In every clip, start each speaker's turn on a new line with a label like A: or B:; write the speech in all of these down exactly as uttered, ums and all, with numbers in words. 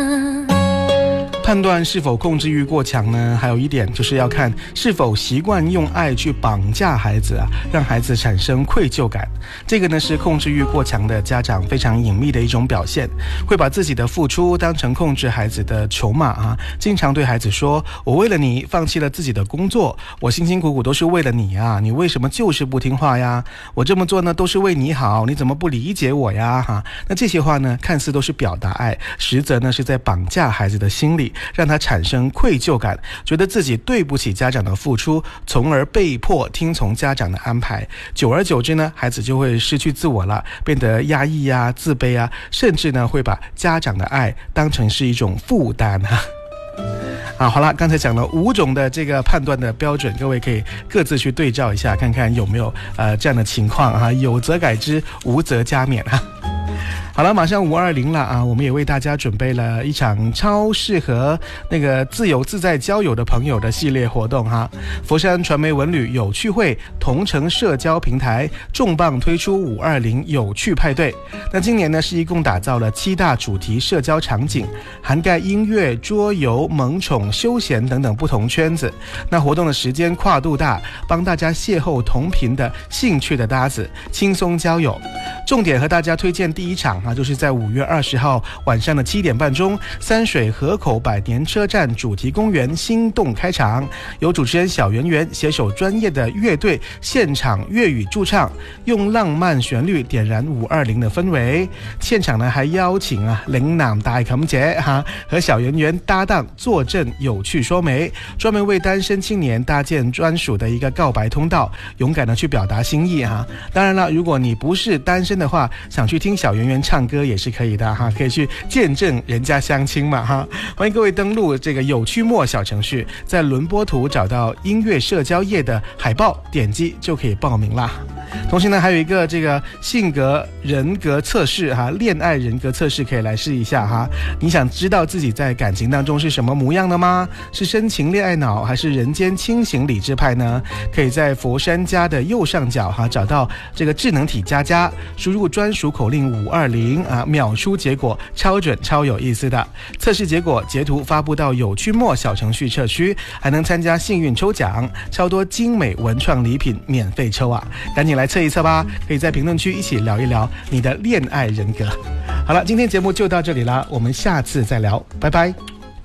A: 判断是否控制欲过强呢？还有一点就是要看是否习惯用爱去绑架孩子啊，让孩子产生愧疚感。这个呢是控制欲过强的家长非常隐秘的一种表现，会把自己的付出当成控制孩子的筹码啊，经常对孩子说：“我为了你放弃了自己的工作，我辛辛苦苦都是为了你啊，你为什么就是不听话呀？我这么做呢都是为你好，你怎么不理解我呀？”哈，那这些话呢看似都是表达爱，实则呢是在绑架孩子的心理，让他产生愧疚感，觉得自己对不起家长的付出，从而被迫听从家长的安排。久而久之呢，孩子就会失去自我了，变得压抑啊、自卑啊，甚至呢会把家长的爱当成是一种负担啊。啊，好了，刚才讲了五种的这个判断的标准，各位可以各自去对照一下，看看有没有呃这样的情况啊，有则改之，无则加勉啊。好了，马上五二零了啊！我们也为大家准备了一场超适合那个自由自在交友的朋友的系列活动哈。佛山传媒文旅有趣会同城社交平台重磅推出五二零有趣派对。那今年呢是一共打造了七大主题社交场景，涵盖音乐、桌游、萌宠、休闲等等不同圈子。那活动的时间跨度大，帮大家邂逅同频的兴趣的搭子，轻松交友。重点和大家推荐第一场啊，就是在五月二十号晚上的七点半钟，三水河口百年车站主题公园心动开场，由主持人小圆圆携手专业的乐队现场粤语驻唱，用浪漫旋律点燃五二零的氛围。现场呢还邀请啊岭南大琴姐哈和小圆圆搭档坐镇有趣说媒，专门为单身青年搭建专属的一个告白通道，勇敢的去表达心意哈。当然了，如果你不是单身的话，想去听小圆圆唱歌也是可以的哈，可以去见证人家相亲嘛哈。欢迎各位登录这个有趣末小程序，在轮播图找到音乐社交页的海报，点击就可以报名啦。同时呢，还有一个这个性格人格测试哈，恋爱人格测试可以来试一下哈。你想知道自己在感情当中是什么模样的吗？是深情恋爱脑还是人间清醒理智派呢？可以在佛山家的右上角哈找到这个智能体加加，输入专属口令五二零啊，秒出结果，超准超有意思的。测试结果截图发布到有趣末小程序社区，还能参加幸运抽奖，超多精美文创礼品免费抽啊！赶紧来测一测吧，可以在评论区一起聊一聊你的恋爱人格。好了，今天节目就到这里了，我们下次再聊，拜拜。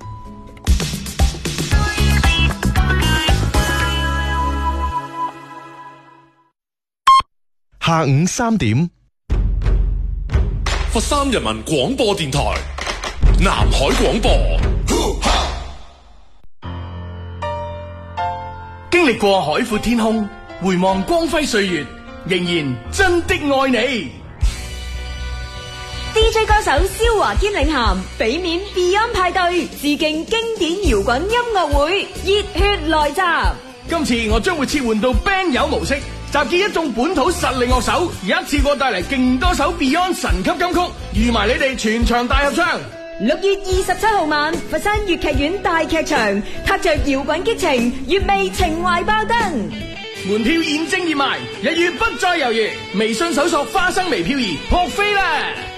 B: 下午三點，
C: 佛山人民廣播電台南海廣播。
D: 經歷過海闊天空，回望光輝歲月，仍然真的愛你。
E: D J 歌手蕭華堅領銜，俾面 Beyond 派對，致敬經典搖滾音樂會，熱血來襲。
D: 今次我將會切換到 band 友模式，集結一眾本土實力樂手，一次過帶嚟勁多首 Beyond 神級金曲，預埋你哋全場大合唱。
E: 六月二十七號晚，佛山粵劇院大劇場，踏着搖滾激情，粵味情懷爆燈。
D: 門票現正熱賣，一於不再猶豫，微信搜索花生微漂兒撲飛啦！